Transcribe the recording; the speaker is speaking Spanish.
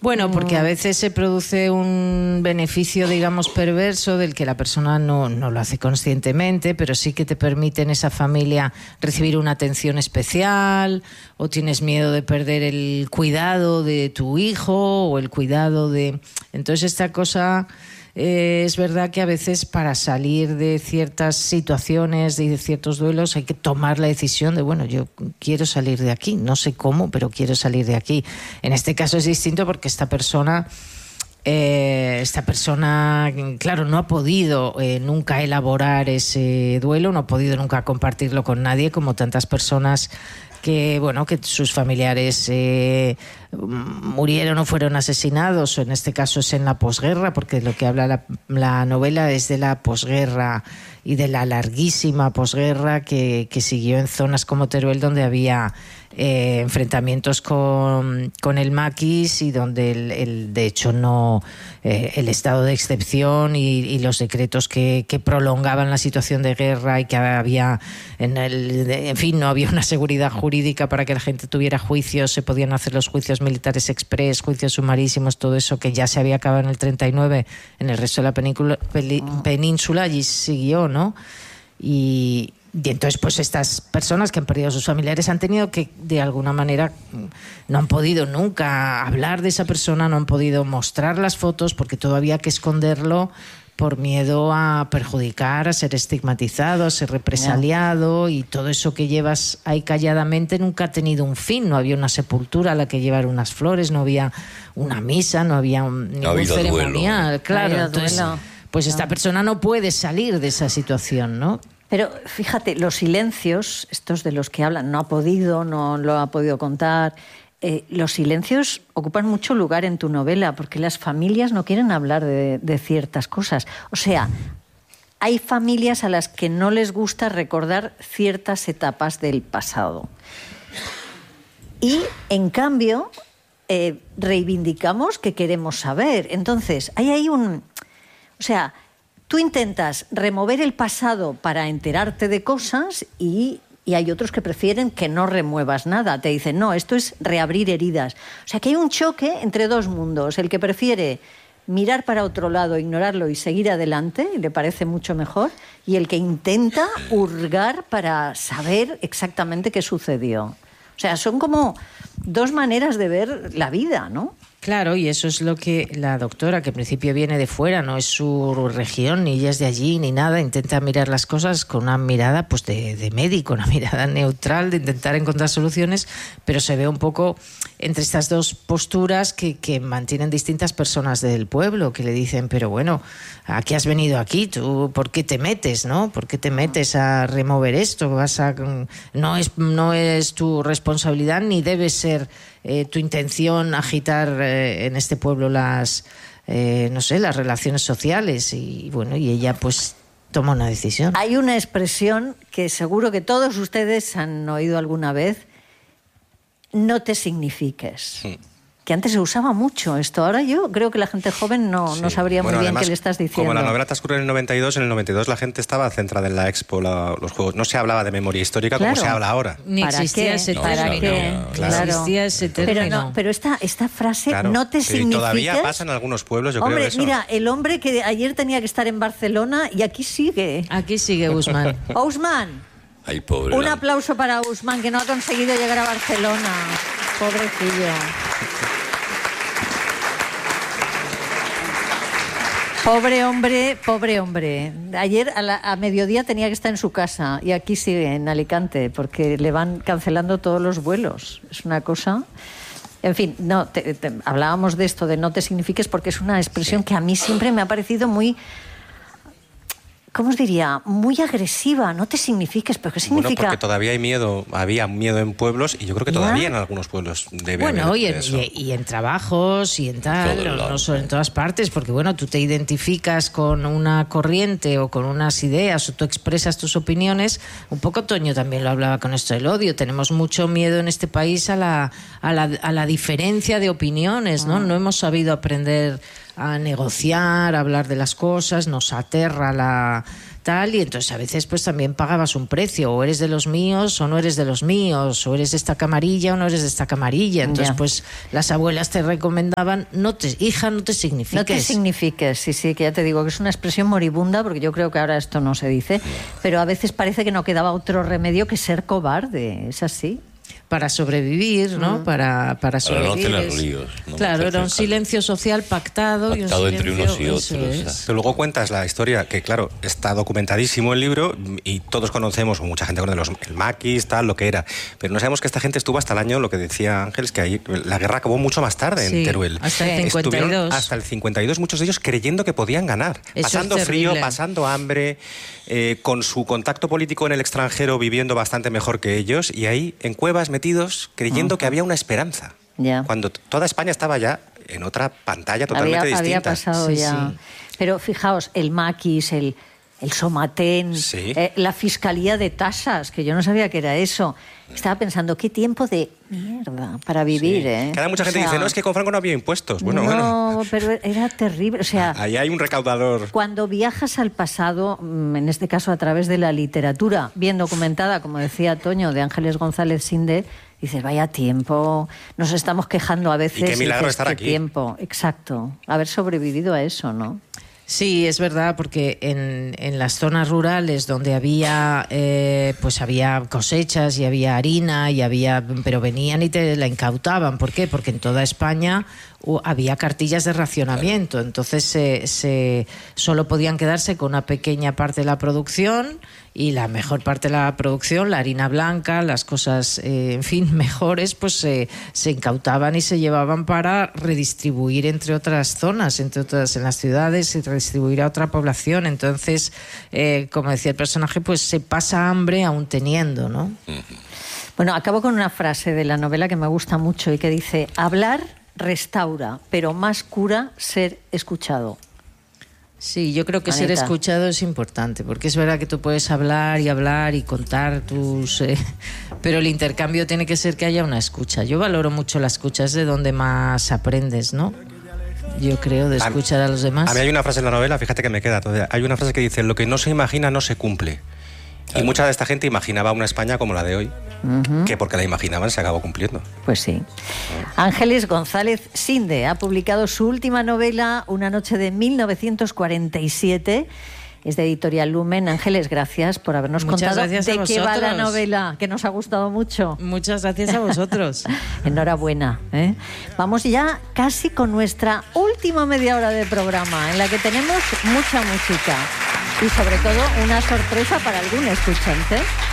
Bueno, porque a veces se produce un beneficio, digamos, perverso del que la persona no lo hace conscientemente, pero sí que te permite en esa familia recibir una atención especial, o tienes miedo de perder el cuidado de tu hijo o el cuidado de... Entonces esta cosa... es verdad que a veces para salir de ciertas situaciones, de ciertos duelos, hay que tomar la decisión de, bueno, yo quiero salir de aquí, no sé cómo, pero quiero salir de aquí. En este caso es distinto porque esta persona, claro, no ha podido nunca elaborar ese duelo, no ha podido nunca compartirlo con nadie, como tantas personas que, bueno, que sus familiares murieron o fueron asesinados, o en este caso es en la posguerra, porque lo que habla la novela es de la posguerra y de la larguísima posguerra que siguió en zonas como Teruel, donde había enfrentamientos con el maquis, y donde de hecho no el estado de excepción y los decretos que prolongaban la situación de guerra, y que había en fin, no había una seguridad jurídica para que la gente tuviera juicios, se podían hacer los juicios militares express, juicios sumarísimos, todo eso que ya se había acabado en el 39, en el resto de la península allí siguió, ¿no? Y entonces, pues estas personas que han perdido a sus familiares han tenido que, de alguna manera, no han podido nunca hablar de esa persona, no han podido mostrar las fotos, porque todo había que esconderlo por miedo a perjudicar, a ser estigmatizado, a ser represaliado, y todo eso que llevas ahí calladamente nunca ha tenido un fin. No había una sepultura a la que llevar unas flores, no había una misa, no había ningún ceremonial. Duelo. Claro, entonces, pues esta persona no puede salir de esa situación, ¿no? Pero fíjate, los silencios, estos de los que hablan, no lo ha podido contar, los silencios ocupan mucho lugar en tu novela, porque las familias no quieren hablar de ciertas cosas. O sea, hay familias a las que no les gusta recordar ciertas etapas del pasado. Y, en cambio, reivindicamos que queremos saber. Entonces, hay ahí o sea, tú intentas remover el pasado para enterarte de cosas, y hay otros que prefieren que no remuevas nada. Te dicen, no, esto es reabrir heridas. O sea, que hay un choque entre dos mundos. El que prefiere mirar para otro lado, ignorarlo y seguir adelante, le parece mucho mejor, y el que intenta hurgar para saber exactamente qué sucedió. O sea, son como dos maneras de ver la vida, ¿no? Claro, y eso es lo que la doctora, que en principio viene de fuera, no es su región, ni ella es de allí, ni nada, intenta mirar las cosas con una mirada pues de médico, una mirada neutral, de intentar encontrar soluciones, pero se ve un poco entre estas dos posturas que mantienen distintas personas del pueblo, que le dicen, pero bueno, ¿a qué has venido aquí? ¿Tú por qué te metes, no? ¿Por qué te metes a remover esto? No es tu responsabilidad, ni debe ser tu intención agitar en este pueblo las relaciones sociales, y bueno, y ella pues toma una decisión. Hay una expresión que seguro que todos ustedes han oído alguna vez: no te signifiques. Sí. Que antes se usaba mucho esto. Ahora yo creo que la gente joven no sabría muy bien qué le estás diciendo. Como la novela transcurre en el 92, en el 92 la gente estaba centrada en la Expo, los juegos. No se hablaba de memoria histórica, claro, como se habla ahora. Ni existía ese término. Existía ese término. Pero esta frase, claro, no te signifiques... todavía pasa en algunos pueblos, yo creo eso. Hombre, mira, el hombre que ayer tenía que estar en Barcelona y aquí sigue. Aquí sigue Usman. Usman. Ay, pobre. Un aplauso para Usman, que no ha conseguido llegar a Barcelona. Pobrecillo. Pobre hombre. Ayer a mediodía tenía que estar en su casa, y aquí sigue, en Alicante, porque le van cancelando todos los vuelos. Es una cosa... En fin, hablábamos de esto, de no te signifiques, porque es una expresión que a mí siempre me ha parecido muy... ¿Cómo os diría? Muy agresiva. No te signifiques, pero ¿qué significa? Bueno, porque todavía había miedo en pueblos, y yo creo que todavía en algunos pueblos debe haber eso. Y en trabajos y en tal, no solo en todas partes, porque bueno, tú te identificas con una corriente o con unas ideas, o tú expresas tus opiniones. Un poco Toño también lo hablaba con esto del odio. Tenemos mucho miedo en este país a la diferencia de opiniones, ¿no? No hemos sabido aprender a negociar, a hablar de las cosas, nos aterra la tal, y entonces a veces pues también pagabas un precio, o eres de los míos o no eres de los míos, o eres de esta camarilla o no eres de esta camarilla. Entonces pues las abuelas te recomendaban, hija, no te signifiques. No te signifiques, sí, que ya te digo que es una expresión moribunda, porque yo creo que ahora esto no se dice, pero a veces parece que no quedaba otro remedio que ser cobarde, es así. Para sobrevivir, ¿no? Para sobrevivir. Para no tener líos. No, claro, era un silencio social pactado y un silencio entre unos y otros. Pero luego cuentas la historia, que claro, está documentadísimo el libro y todos conocemos, o mucha gente conoce el maquis, tal, lo que era. Pero no sabemos que esta gente estuvo hasta el año, lo que decía Ángeles, que ahí la guerra acabó mucho más tarde en Teruel. Hasta el 52. Estuvieron hasta el 52, muchos de ellos creyendo que podían ganar. Eso pasando frío, pasando hambre, con su contacto político en el extranjero, viviendo bastante mejor que ellos, y ahí en cuevas metidos creyendo que había una esperanza. Cuando toda España estaba ya en otra pantalla totalmente distinta. Había pasado ya. Sí. Pero fijaos, el maquis, el Somatén, la Fiscalía de Tasas, que yo no sabía que era eso. Estaba pensando, qué tiempo de mierda para vivir, ¿eh? Cada mucha gente dice, no, es que con Franco no había impuestos. Bueno. Pero era terrible. O sea, ahí hay un recaudador. Cuando viajas al pasado, en este caso a través de la literatura, bien documentada, como decía Toño, de Ángeles González Sinde, dices, vaya tiempo, nos estamos quejando a veces. Y qué milagro estar aquí. Tiempo, exacto, haber sobrevivido a eso, ¿no? Sí, es verdad, porque en las zonas rurales donde había pues había cosechas y había harina pero venían y te la incautaban. ¿Por qué? Porque en toda España había cartillas de racionamiento, entonces solo podían quedarse con una pequeña parte de la producción, y la mejor parte de la producción, la harina blanca, las cosas, en fin, mejores, pues se incautaban y se llevaban para redistribuir entre otras zonas, entre otras en las ciudades, y redistribuir a otra población. Entonces, como decía el personaje, pues se pasa hambre aún teniendo, ¿no? Bueno, acabo con una frase de la novela que me gusta mucho y que dice: hablar restaura, pero más cura ser escuchado. Sí, yo creo que ser escuchado es importante, porque es verdad que tú puedes hablar y contar tus... pero el intercambio tiene que ser que haya una escucha. Yo valoro mucho la escucha, es de donde más aprendes, ¿no? Yo creo, de escuchar a los demás. A mí hay una frase en la novela, fíjate que me queda todavía. Hay una frase que dice, lo que no se imagina no se cumple. Y mucha de esta gente imaginaba una España como la de hoy, que porque la imaginaban se acabó cumpliendo. Pues sí. Ángeles González Sinde ha publicado su última novela, Una noche de 1947. Es de Editorial Lumen. Ángeles, gracias por habernos contado de qué va la novela, que nos ha gustado mucho. Muchas gracias a vosotros. Enhorabuena, ¿eh? Vamos ya casi con nuestra última media hora de programa, en la que tenemos mucha música y sobre todo una sorpresa para algún escuchante.